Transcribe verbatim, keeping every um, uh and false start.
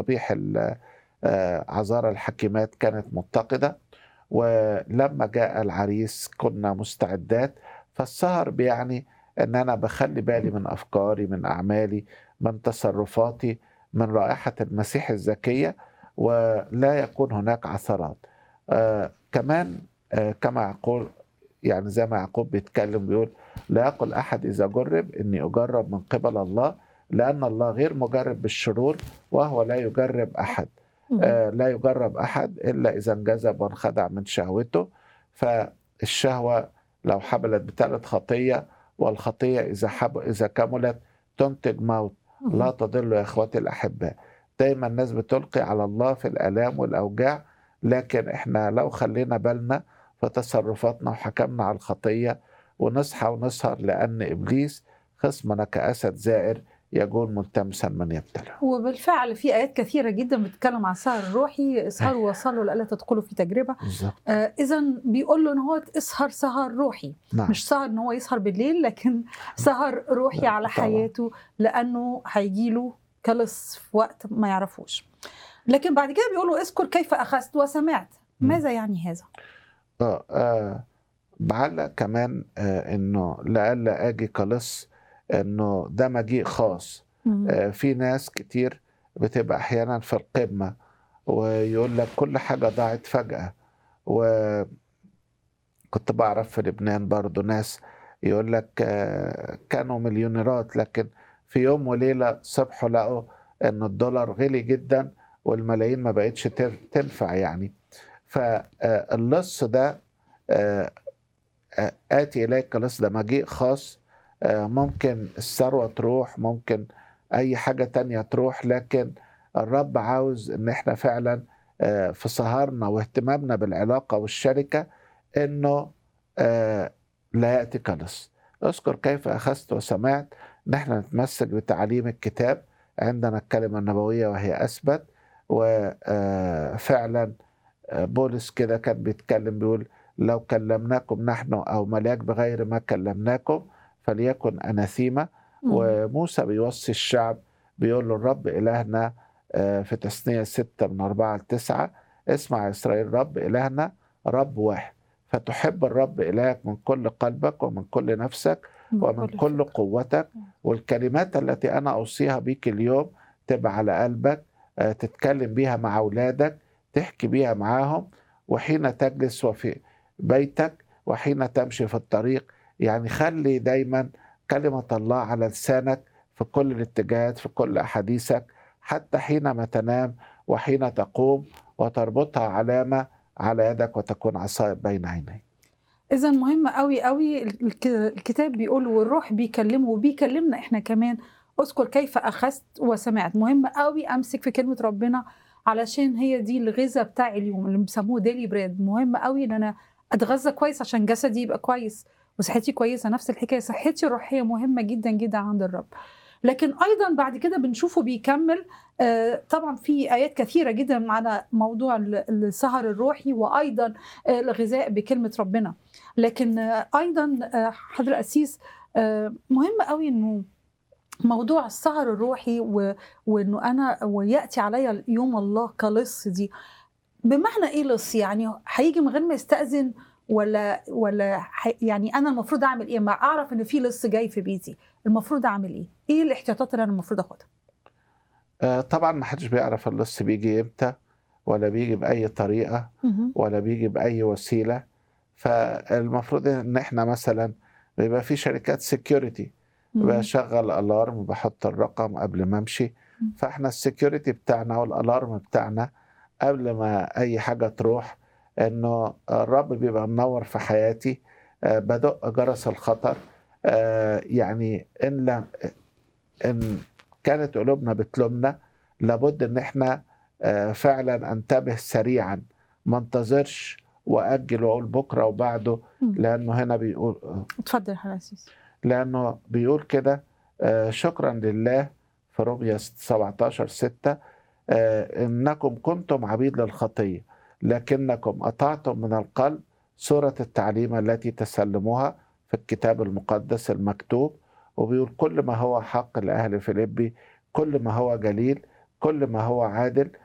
مصابيح ال آآ عذارى الحكيمات كانت متقدة، ولمّا جاء العريس كنا مستعدات، فالسهر بيعني إن أنا باخلّي بالي من أفكاري، من أعمالي، من تصرفاتي، من رائحة المسيح الزكية، ولا يكون هناك عثرات. آآ كمان آآ كما يقول يعني زي ما يعقوب بيتكلم بيقول: "لا يقل أحد إذا جُرِّب إني أُجرَّب من قِبل الله، لأن الله غير مُجرِّب بالشرور وهو لا يجرِّب أحد." اهم. آآ لا يجرَّب أحد إلا إذا انجذب وانخدع من شهوته، فالشهوة لو حبلت بتلد خطية، والخطية إذا حب إذا كملت تنتج موت، لا اهم. تضلوا يا إخوتي الأحباء. دايمًا الناس بتلقي على الله في الآلام والأوجاع، لكن إحنا لو خلّينا بالنا في تصرفاتنا وحكمنا على الخطية ونصحى ونسهر، لأن إبليس خصمنا كأسد زائر يجول ملتمسًا من يبتلعه. وبالفعل في آيات كثيرة جدًا بتتكلم عن السهر الروحي، اسهروا أيوه، وصلوا لئلا تدخلوا في تجربة. بالضبط. آآ إذًا بيقول له إن هو اسهر سهر روحي، نعم. مش سهر إن هو يسهر بالليل، لكن سهر روحي لأ على طبعًا. حياته، لأنه هييجي له كلص في وقت ما يعرفوش. لكن بعد كده بيقول له: اذكر كيف أخذت وسمعت. إمم. ماذا يعني هذا؟ آه. آآ باعلّق كمان آآ إنه لئلا آجي كلِص، إنه ده مجيء خاص. اهم. آآ في ناس كتير بتبقى أحيانًا في القمة، ويقول لك كل حاجة ضاعت فجأة. وكنت باعرف في لبنان برضه ناس يقول لك آآ كانوا مليونيرات، لكن في يوم وليلة صبحوا لقوا إن الدولار غِلي جدًا، والملايين ما بقتش تر تنفع يعني. ف آآ اللِص ده آآ آآ آتي إليك كلِص، ده مجيء خاص. آآ ممكن الثروة تروح، ممكن أي حاجة تانية تروح، لكن الرب عاوز إن إحنا فعلًا آآ في سهرنا واهتمامنا بالعلاقة والشركة إنه آآ لا يأتي كلِص. اذكر كيف أخذت وسمعت، إن إحنا نتمسك بتعاليم الكتاب، عندنا الكلمة النبوية وهي أثبت. و آآ فعلًا آآ بولس كده كان بيتكلم بيقول: "لو كلمناكم نحن أو ملاك بغير ما كلمناكم فليكن أناثيما." إمم. وموسى بيوصي الشعب بيقول له: "الرب إلهنا" آآ في تثنية ستة من أربعة لتسعة: "اسمع يا إسرائيل، الرب إلهنا رب واحد، فتحب الرب إلهك من كل قلبك ومن كل نفسك من ومن كل كل فكرة. قوتك." إمم. والكلمات التي أنا أوصيها بيك اليوم تبقى على قلبك، آآ تتكلم بيها مع أولادك، تحكي بيها معاهم، وحين تجلس وفي بيتك، وحين تمشي في الطريق. يعني خلّي دايمًا كلمة الله على لسانك في كل الاتجاهات، في كل أحاديثك، حتى حينما تنام وحين تقوم، وتربطها علامة على يدك وتكون عصاية بين عينيك. إذًا مهم أوي، أوي ال الك الكتاب بيقول والروح بيكلمه وبيكلمنا إحنا كمان، اذكر كيف أخذت وسمعت. مهم أوي أمسك في كلمة ربنا، علشان هي دي الغذا بتاع اليوم اللي بيسموه daily bread. مهم أوي إن أنا أتغذى كويس عشان جسدي يبقى كويس وصحتي كويسة. نفس الحكاية صحتي الروحية مهمة جدًا، جدًا عند الرب. لكن أيضًا بعد كده بنشوفه بيكمّل. آآ طبعًا في آيات كثيرة جدًا على موضوع ال السهر الروحي، وأيضًا آآ الغذاء بكلمة ربنا. لكن آه، أيضًا آآ حضرة القسيس، آآ مهم أوي إنه موضوع السهر الروحي و وإنه أنا ويأتي عليَّ يوم الله كلِص دي. بمعنى إيه لِص؟ يعني هييجي من غير ما يستأذن، والّا والّا ح يعني أنا المفروض أعمل إيه؟ أمّا أعرف إن في لِص جاي في بيتي، المفروض أعمل إيه؟ إيه الاحتياطات اللي أنا المفروض آخُدها؟ آآ طبعًا ما حدش بيعرف اللص بييجي إمتى، ولا بييجي بأي طريقة، اهم. ولا بييجي بأي وسيلة. فالمفروض إن إحنا مثلًا بيبقى في شركات security، إمم. باشغّل alarm، باحط الرقم قبل ما أمشي. إمم. فإحنا الsecurity بتاعنا والalarm بتاعنا قبل ما أي حاجة تروح، إنه الرب بيبقى منوّر في حياتي. آآ بادق جرس الخطر. آآ يعني إن لم إن كانت قلوبنا بتلومنا، لابد إن إحنا آآ فعلًا أنتبه سريعًا، ما انتظرش وأجّل وأقول بُكرة وبعده. إمم. لأنه هنا بيقول اتفضل يا حضرتك. لأنه بيقول كده آآ شكرًا لله في رومية س سبعتاشر ستة: آآ إنكم كنتم عبيد للخطية، لكنكم أطعتم من القلب صورة التعليم التي تسلموها في الكتاب المقدس المكتوب. وبيقول: كل ما هو حق لأهل فيليبي، كل ما هو جليل، كل ما هو عادل